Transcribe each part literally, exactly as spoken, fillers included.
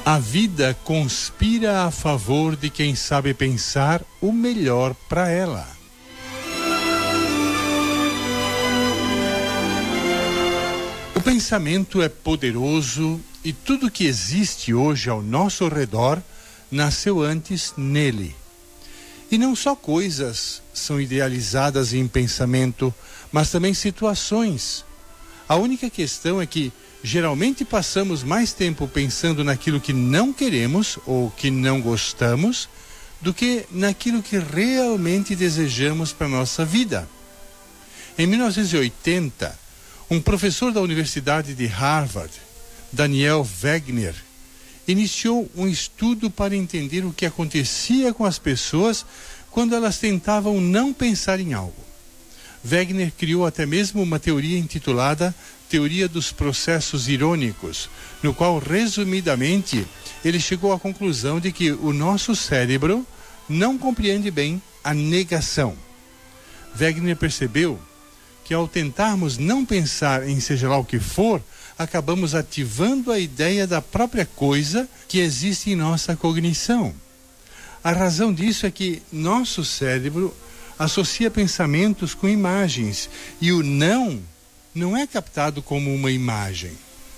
A vida conspira a favor de quem sabe pensar o melhor para ela. O pensamento é poderoso e tudo que existe hoje ao nosso redor nasceu antes nele. E não só coisas são idealizadas em pensamento, mas também situações. A única questão é que geralmente passamos mais tempo pensando naquilo que não queremos ou que não gostamos do que naquilo que realmente desejamos para a nossa vida. Em mil novecentos e oitenta, um professor da Universidade de Harvard, Daniel Wegner, iniciou um estudo para entender o que acontecia com as pessoas quando elas tentavam não pensar em algo. Wegner criou até mesmo uma teoria intitulada Teoria dos Processos Irônicos, no qual, resumidamente, ele chegou à conclusão de que o nosso cérebro não compreende bem a negação. Wegner percebeu que ao tentarmos não pensar em seja lá o que for, acabamos ativando a ideia da própria coisa que existe em nossa cognição. A razão disso é que nosso cérebro associa pensamentos com imagens e o não não é captado como uma imagem.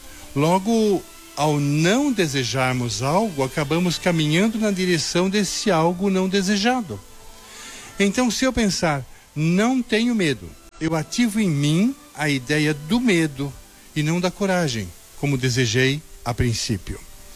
Logo, ao não desejarmos algo, acabamos caminhando na direção desse algo não desejado. Então, se eu pensar, não tenho medo, eu ativo em mim a ideia do medo e não da coragem, como desejei a princípio.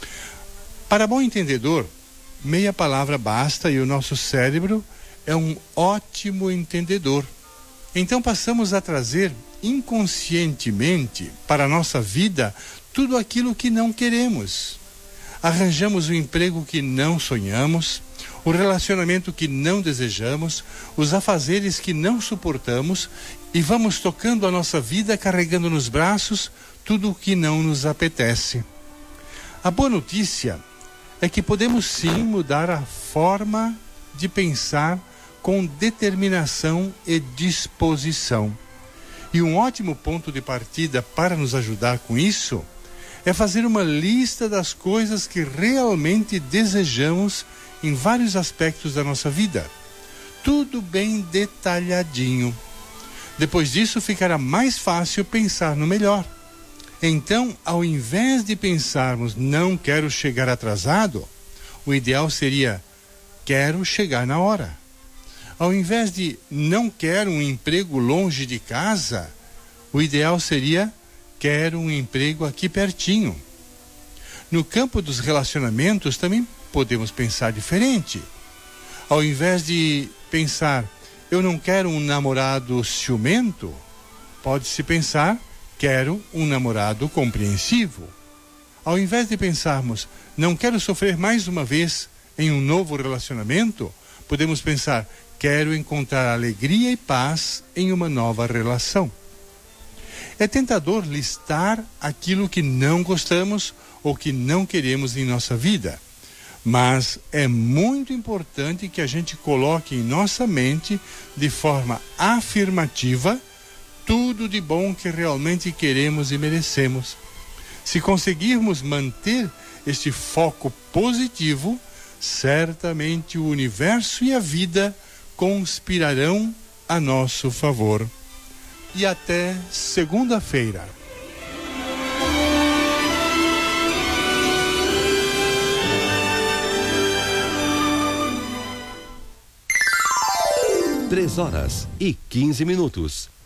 Para bom entendedor, meia palavra basta e o nosso cérebro é um ótimo entendedor. Então passamos a trazer inconscientemente para a nossa vida tudo aquilo que não queremos. Arranjamos o emprego que não sonhamos, o relacionamento que não desejamos, os afazeres que não suportamos e vamos tocando a nossa vida carregando nos braços tudo o que não nos apetece. A boa notícia é que podemos sim mudar a forma de pensar com determinação e disposição. E um ótimo ponto de partida para nos ajudar com isso é fazer uma lista das coisas que realmente desejamos em vários aspectos da nossa vida. Tudo bem detalhadinho. Depois disso ficará mais fácil pensar no melhor. Então, ao invés de pensarmos não quero chegar atrasado, o ideal seria quero chegar na hora. Ao invés de não quero um emprego longe de casa, o ideal seria quero um emprego aqui pertinho. No campo dos relacionamentos também podemos pensar diferente. Ao invés de pensar eu não quero um namorado ciumento, pode-se pensar quero um namorado compreensivo. Ao invés de pensarmos não quero sofrer mais uma vez em um novo relacionamento, podemos pensar quero encontrar alegria e paz em uma nova relação. É tentador listar aquilo que não gostamos ou que não queremos em nossa vida, mas é muito importante que a gente coloque em nossa mente de forma afirmativa tudo de bom que realmente queremos e merecemos. Se conseguirmos manter este foco positivo, certamente o universo e a vida conspirarão a nosso favor. E até segunda-feira. Três horas e quinze minutos.